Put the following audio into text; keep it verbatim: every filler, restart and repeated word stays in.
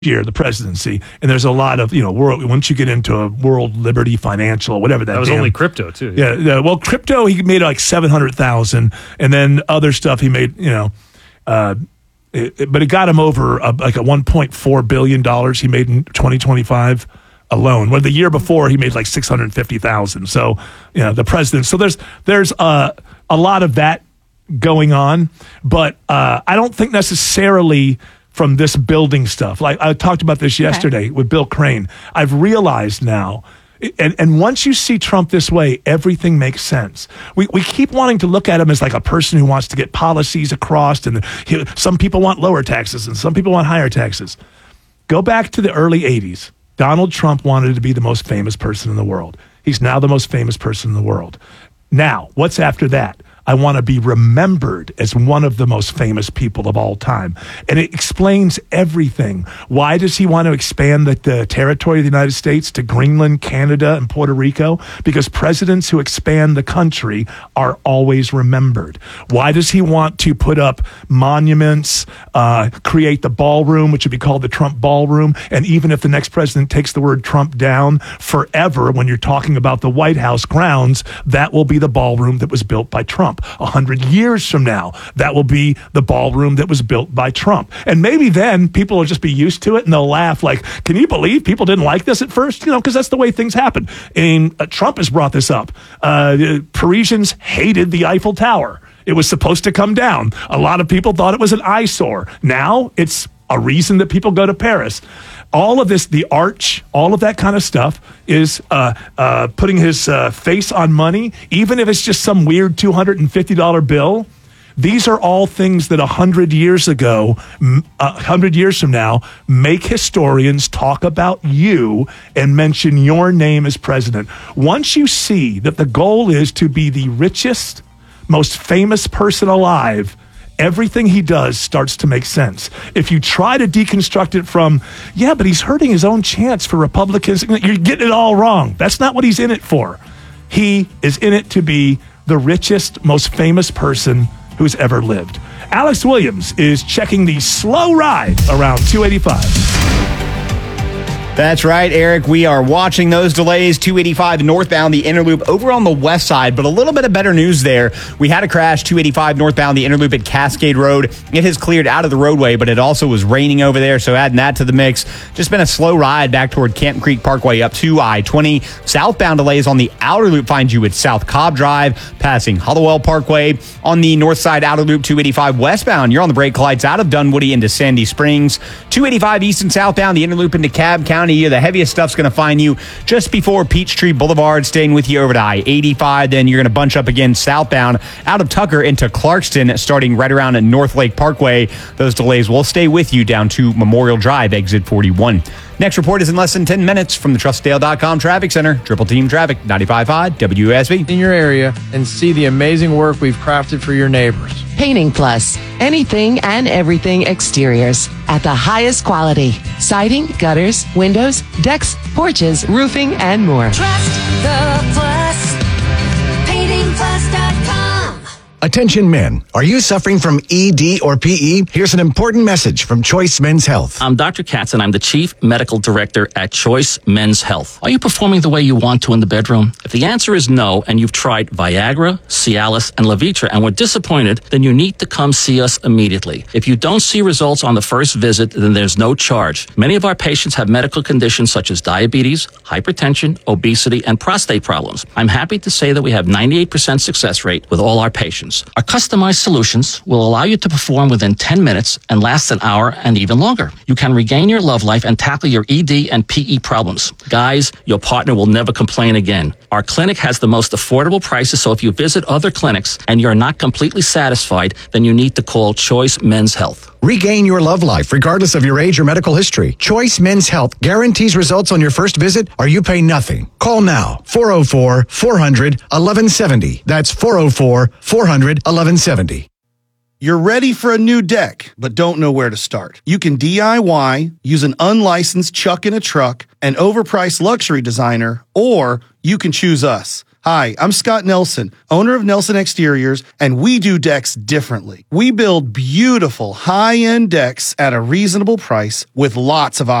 year, the presidency, and there's a lot of, you know, world, once you get into a World Liberty Financial, whatever that That was damn, only crypto, too. Yeah. yeah. Well, crypto, he made like seven hundred thousand, and then other stuff he made, you know, uh, it, it, but it got him over a, like a one point four billion dollars he made in twenty twenty-five alone. Well, the year before, he made like six hundred fifty thousand. So, you know, the president. So there's, there's uh, a lot of that going on, but uh, I don't think necessarily from this building stuff. Like I talked about this yesterday okay. with Bill Crane. I've realized now, and, and once you see Trump this way, everything makes sense. We we keep wanting to look at him as like a person who wants to get policies across, and he, some people want lower taxes and some people want higher taxes. Go back to the early eighties. Donald Trump wanted to be the most famous person in the world. He's now the most famous person in the world. Now, what's after that? I want to be remembered as one of the most famous people of all time. And it explains everything. Why does he want to expand the, the territory of the United States to Greenland, Canada, and Puerto Rico? Because presidents who expand the country are always remembered. Why does he want to put up monuments, uh, create the ballroom, which would be called the Trump Ballroom? And even if the next president takes the word Trump down forever, when you're talking about the White House grounds, that will be the ballroom that was built by Trump. A hundred years from now, that will be the ballroom that was built by Trump. And maybe then people will just be used to it and they'll laugh like, can you believe people didn't like this at first? You know, because that's the way things happen. And uh, Trump has brought this up. Uh, the Parisians hated the Eiffel Tower. It was supposed to come down. A lot of people thought it was an eyesore. Now it's a reason that people go to Paris. All of this, the arch, all of that kind of stuff is uh, uh, putting his uh, face on money, even if it's just some weird two hundred fifty dollars bill. These are all things that one hundred years ago, one hundred years from now, make historians talk about you and mention your name as president. Once you see that the goal is to be the richest, most famous person alive, everything he does starts to make sense. If you try to deconstruct it from, yeah, but he's hurting his own chance for Republicans, you're getting it all wrong. That's not what he's in it for. He is in it to be the richest, most famous person who's ever lived. Alex Williams is checking the slow ride around two eighty-five. That's right, Eric. We are watching those delays. two eighty-five northbound, the inner loop over on the west side, but a little bit of better news there. We had a crash, two eighty-five northbound, the inner loop at Cascade Road. It has cleared out of the roadway, but it also was raining over there, so adding that to the mix. Just been a slow ride back toward Canton Creek Parkway up to I twenty. Southbound delays on the outer loop find you at South Cobb Drive, passing Hollowell Parkway. On the north side outer loop, two eighty-five westbound, you're on the brake lights out of Dunwoody into Sandy Springs. two eighty-five east and southbound, the inner loop into Cobb County. The heaviest stuff's going to find you just before Peachtree Boulevard, staying with you over to I eighty-five. Then you're going to bunch up again southbound out of Tucker into Clarkston, starting right around at North Lake Parkway. Those delays will stay with you down to Memorial Drive, exit forty-one. Next report is in less than ten minutes from the Trustdale dot com Traffic Center. Triple Team Traffic, ninety-five point five W S B. In your area and see the amazing work we've crafted for your neighbors. Painting Plus. Anything and everything exteriors at the highest quality. Siding, gutters, windows, decks, porches, roofing, and more. Trust the Plus. Painting Plus dot com. Attention men, are you suffering from E D or P E? Here's an important message from Choice Men's Health. I'm Doctor Katz, and I'm the Chief Medical Director at Choice Men's Health. Are you performing the way you want to in the bedroom? If the answer is no, and you've tried Viagra, Cialis, and Levitra and were disappointed, then you need to come see us immediately. If you don't see results on the first visit, then there's no charge. Many of our patients have medical conditions such as diabetes, hypertension, obesity, and prostate problems. I'm happy to say that we have ninety-eight percent success rate with all our patients. Our customized solutions will allow you to perform within ten minutes and last an hour and even longer. You can regain your love life and tackle your E D and P E problems. Guys, your partner will never complain again. Our clinic has the most affordable prices, so if you visit other clinics and you're not completely satisfied, then you need to call Choice Men's Health. Regain your love life regardless of your age or medical history. Choice Men's Health guarantees results on your first visit or you pay nothing. Call now, four oh four, four hundred, eleven seventy. That's four oh four, four hundred, eleven seventy. You're ready for a new deck, but don't know where to start. You can D I Y, use an unlicensed chuck in a truck, an overpriced luxury designer, or you can choose us. Hi, I'm Scott Nelson, owner of Nelson Exteriors, and we do decks differently. We build beautiful, high-end decks at a reasonable price with lots of options.